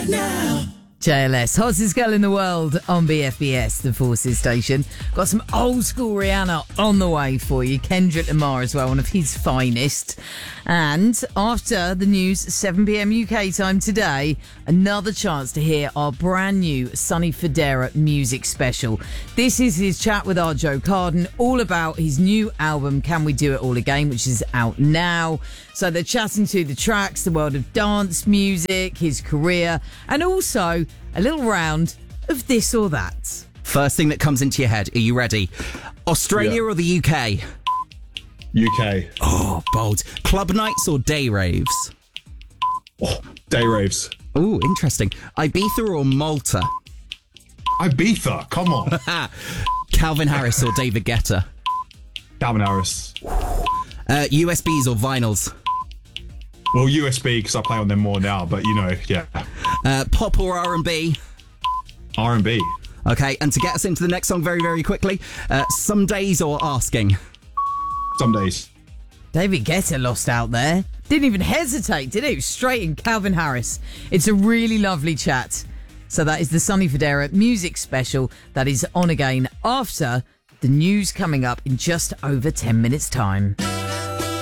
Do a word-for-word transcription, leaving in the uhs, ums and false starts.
now. J L S, hottest girl in the world on B F B S, the Forces station. Got some old school Rihanna on the way for you. Kendrick Lamar as well, one of his finest. And after the news, seven p.m. U K time today, another chance to hear our brand new Sonny Fodera music special. This is his chat with our Joe Carden, all about his new album, Can We Do It All Again, which is out now. So they're chatting to the tracks, the world of dance music, his career, and also a little round of this or that. First thing that comes into your head, are you ready? Australia Yeah. or the U K? U K. Oh, bold. Club nights or day raves? Oh, day raves. Oh, interesting. Ibiza or Malta? Ibiza, come on. Calvin Harris or David Guetta? Calvin Harris. Uh, U S Bs or vinyls? Well, U S B, because I play on them more now, but you know, yeah. Uh, pop or R and B? R and B. Okay, and to get us into the next song very, very quickly, uh, Some Days or Asking? Some days. David Guetta lost out there. Didn't even hesitate, did he? It was straight in Calvin Harris. It's a really lovely chat. So that is the Sonny Fodera music special that is on again after the news coming up in just over ten minutes' time.